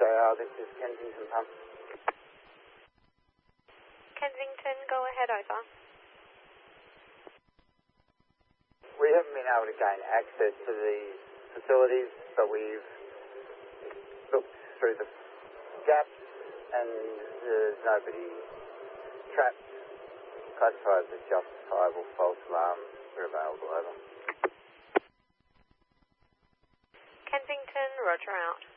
JR, this is Kensington Pump. Kensington, go ahead, over. We haven't been able to gain access to the facilities, but we've looked through the gaps and there's nobody trapped. Classified as justifiable false alarm. We're available, over. Kensington, roger out.